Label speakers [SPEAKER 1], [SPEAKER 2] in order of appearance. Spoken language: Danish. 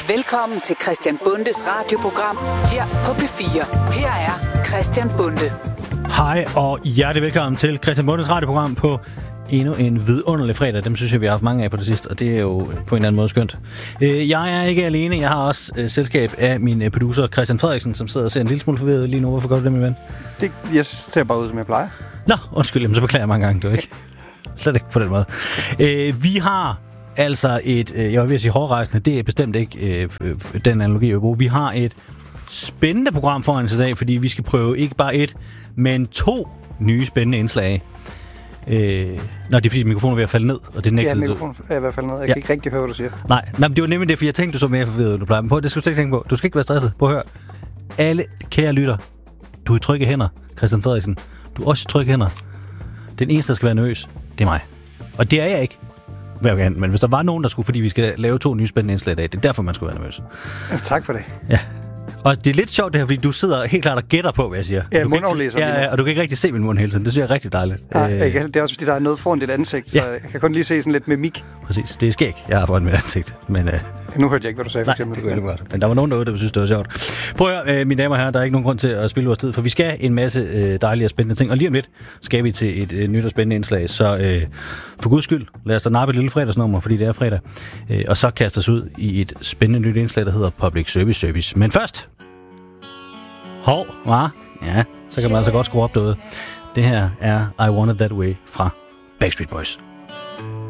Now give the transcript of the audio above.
[SPEAKER 1] Velkommen til Christian Bundes radioprogram her på P4. Her er Christian Bunde.
[SPEAKER 2] Hej og hjertelig velkommen til Christian Bundes radioprogram på endnu en vidunderlig fredag. Dem synes jeg, vi har haft mange af på det sidste, og det er jo på en eller anden måde skønt. Jeg er ikke alene. Jeg har også selskab af min producer Christian Frederiksen, som sidder og ser en lille smule forvirret lige nu. Hvorfor gør du det, min ven?
[SPEAKER 3] Jeg ser bare ud, som jeg plejer.
[SPEAKER 2] Nå, undskyld. Jamen, så beklager jeg mange gange. Du ikke? Slet ikke på den måde. Vi har altså jeg vil sige hårdrejsende, det er bestemt ikke den analogi, jeg vil bruge. Vi har et spændende program foran os i dag, fordi vi skal prøve ikke bare et, men 2 nye spændende indslag. Det er fordi mikrofonen er ved at falde ned, og det nægter.
[SPEAKER 3] Ja, mikrofonen er ved at falde ned. Jeg kan ikke rigtig høre, hvad du siger.
[SPEAKER 2] Nej, men det var nemlig det, for jeg tænkte, du så mere forvirret, du plejer. Men det skal du ikke tænke på. Du skal ikke være stresset. Prøv at høre. Alle kære lytter, du er i trygge hænder, Christian Frederiksen. Du er også i trygge hænder. Den eneste, der skal være nervøs, det er mig. Og det er jeg ikke. Men hvis der var nogen, der skulle, fordi vi skal lave 2 nye spændende indslag i dag, det er derfor, man skulle være nervøs.
[SPEAKER 3] Tak for det.
[SPEAKER 2] Ja. Og det er lidt sjovt det her, fordi du sidder helt klart og gætter på, hvad jeg siger.
[SPEAKER 3] Ja, mundaflæser.
[SPEAKER 2] Ja, og du kan ikke rigtig se min mund hele tiden. Det synes jeg er rigtig dejligt.
[SPEAKER 3] Nej, det er også fordi, der er noget foran dit ansigt, så jeg kan kun lige se sådan lidt mimik.
[SPEAKER 2] Præcis, det er skæg, jeg har foran mit ansigt. Men,
[SPEAKER 3] nu hørte jeg ikke, hvad du sagde, for eksempel.
[SPEAKER 2] Nej, det kunne jeg godt. Men der var nogen derude, der synes, det var sjovt. Prøv at høre, mine damer og herrer, der er ikke nogen grund til at spille vores tid, for vi skal en masse dejlige og spændende ting. Og lige om lidt skal vi til et nyt og spændende indslag. Så for guds skyld, lad os da nappe et lille fredagsnummer, fordi det er fredag. Og så kaste os ud i et spændende nyt indslag, der hedder Public Service. Men først... Ja, så kan man altså godt skrue op derude. Det her er I Want It That Way fra Backstreet Boys.